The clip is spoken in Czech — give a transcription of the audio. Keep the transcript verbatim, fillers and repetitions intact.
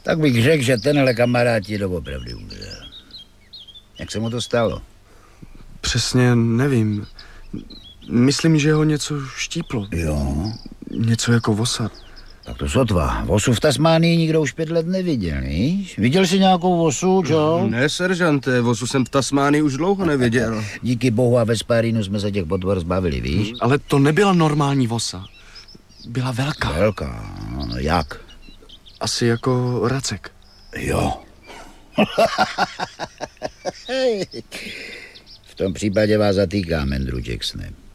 Tak bych řekl, že tenhle kamarád ti doopravdy umřel. Jak se mu to stalo? Přesně nevím. Myslím, že ho něco štíplo. Jo. Něco jako vosa. Tak to sotva. Vosu v Tasmánii nikdo už pět let neviděl, víš? Viděl jsi nějakou vosu, čo? Ne, seržante, vosu jsem v Tasmánii už dlouho neviděl. Díky bohu a ve Spárínu jsme se těch potvor zbavili, víš? Ale to nebyla normální vosa. Byla velká. Velká? Jak? Asi jako racek. Jo. V tom případě vás zatýkám, Andrew Jacksone.